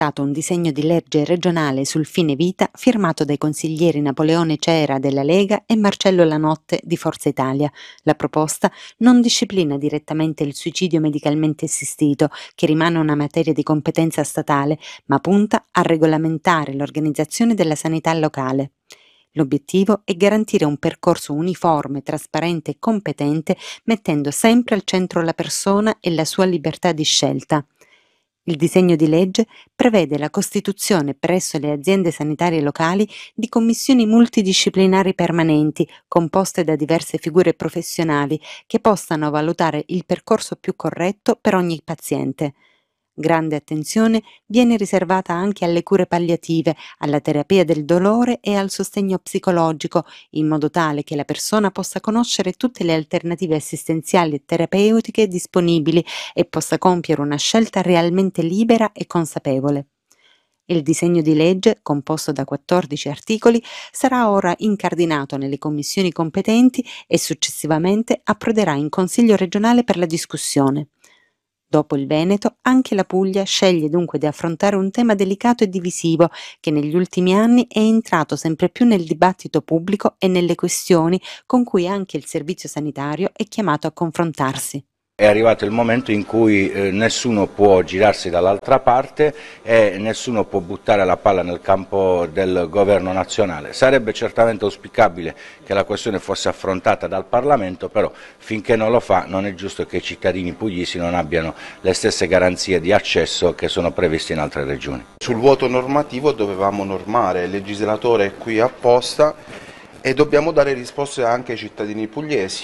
un disegno di legge regionale sul fine vita firmato dai consiglieri Napoleone Cera della Lega e Marcello Lanotte di Forza Italia. La proposta non disciplina direttamente il suicidio medicalmente assistito, che rimane una materia di competenza statale, ma punta a regolamentare l'organizzazione della sanità locale. L'obiettivo è garantire un percorso uniforme, trasparente e competente, mettendo sempre al centro la persona e la sua libertà di scelta. Il disegno di legge prevede la costituzione presso le aziende sanitarie locali di commissioni multidisciplinari permanenti, composte da diverse figure professionali, che possano valutare il percorso più corretto per ogni paziente. Grande attenzione viene riservata anche alle cure palliative, alla terapia del dolore e al sostegno psicologico, in modo tale che la persona possa conoscere tutte le alternative assistenziali e terapeutiche disponibili e possa compiere una scelta realmente libera e consapevole. Il disegno di legge, composto da 14 articoli, sarà ora incardinato nelle commissioni competenti e successivamente approderà in Consiglio regionale per la discussione. Dopo il Veneto, anche la Puglia sceglie dunque di affrontare un tema delicato e divisivo che negli ultimi anni è entrato sempre più nel dibattito pubblico e nelle questioni con cui anche il servizio sanitario è chiamato a confrontarsi. È arrivato il momento in cui nessuno può girarsi dall'altra parte e nessuno può buttare la palla nel campo del governo nazionale. Sarebbe certamente auspicabile che la questione fosse affrontata dal Parlamento, però finché non lo fa non è giusto che i cittadini pugliesi non abbiano le stesse garanzie di accesso che sono previste in altre regioni. Sul vuoto normativo dovevamo normare, il legislatore è qui apposta e dobbiamo dare risposte anche ai cittadini pugliesi.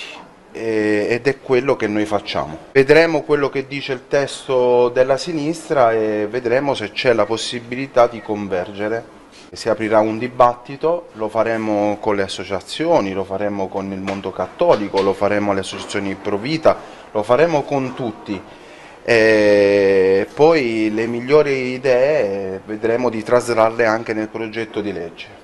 Ed è quello che noi facciamo. Vedremo quello che dice il testo della sinistra e vedremo se c'è la possibilità di convergere. Si aprirà un dibattito, lo faremo con le associazioni, lo faremo con il mondo cattolico, lo faremo alle associazioni pro vita, lo faremo con tutti. E poi le migliori idee vedremo di traslarle anche nel progetto di legge.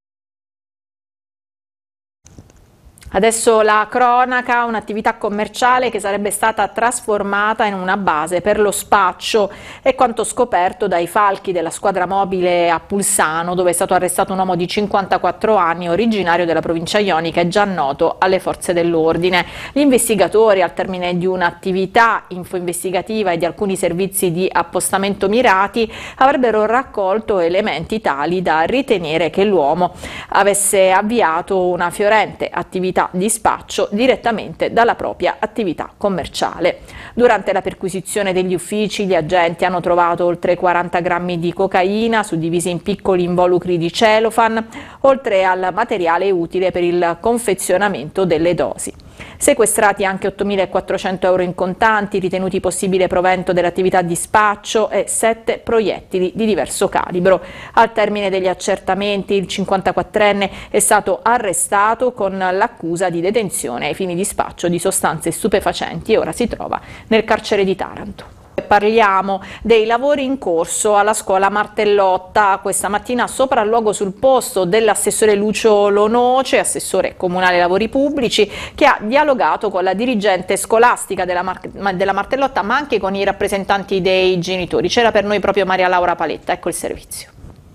Adesso la cronaca, un'attività commerciale che sarebbe stata trasformata in una base per lo spaccio, è quanto scoperto dai falchi della squadra mobile a Pulsano, dove è stato arrestato un uomo di 54 anni originario della provincia ionica e già noto alle forze dell'ordine. Gli investigatori, al termine di un'attività infoinvestigativa e di alcuni servizi di appostamento mirati, avrebbero raccolto elementi tali da ritenere che l'uomo avesse avviato una fiorente attività di spaccio direttamente dalla propria attività commerciale. Durante la perquisizione degli uffici, gli agenti hanno trovato oltre 40 grammi di cocaina suddivisi in piccoli involucri di cellophane, oltre al materiale utile per il confezionamento delle dosi. Sequestrati anche 8.400 euro in contanti, ritenuti possibile provento dell'attività di spaccio, e 7 proiettili di diverso calibro. Al termine degli accertamenti, il 54enne è stato arrestato con l'accusa di detenzione ai fini di spaccio di sostanze stupefacenti e ora si trova nel carcere di Taranto. Parliamo dei lavori in corso alla scuola Martellotta. Questa mattina sopralluogo sul posto dell'assessore Lucio Lonoce, assessore comunale ai lavori pubblici, che ha dialogato con la dirigente scolastica della Martellotta, ma anche con i rappresentanti dei genitori. C'era per noi proprio Maria Laura Paletta, ecco il servizio.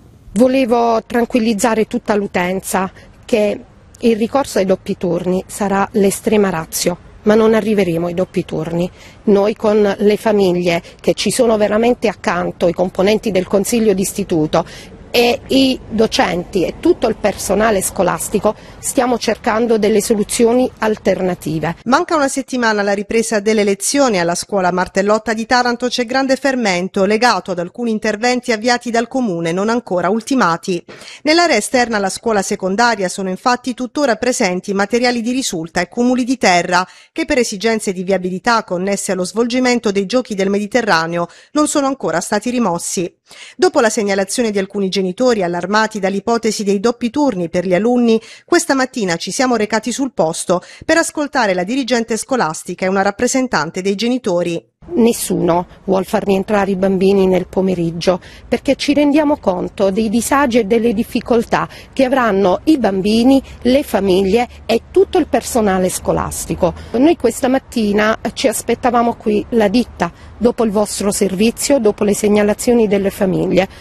Volevo tranquillizzare tutta l'utenza che il ricorso ai doppi turni sarà l'estrema ratio, ma non arriveremo ai doppi turni. Noi con le famiglie che ci sono veramente accanto, i componenti del Consiglio d'Istituto e i docenti e tutto il personale scolastico stiamo cercando delle soluzioni alternative. Manca una settimana alla ripresa delle lezioni alla scuola Martellotta di Taranto. C'è grande fermento legato ad alcuni interventi avviati dal Comune non ancora ultimati. Nell'area esterna alla scuola secondaria sono infatti tuttora presenti materiali di risulta e cumuli di terra che per esigenze di viabilità connesse allo svolgimento dei Giochi del Mediterraneo non sono ancora stati rimossi. Dopo la segnalazione di alcuni genitori allarmati dall'ipotesi dei doppi turni per gli alunni, questa mattina ci siamo recati sul posto per ascoltare la dirigente scolastica e una rappresentante dei genitori. Nessuno vuol far rientrare i bambini nel pomeriggio perché ci rendiamo conto dei disagi e delle difficoltà che avranno i bambini, le famiglie e tutto il personale scolastico. Noi questa mattina ci aspettavamo qui la ditta dopo il vostro servizio, dopo le segnalazioni delle famiglie.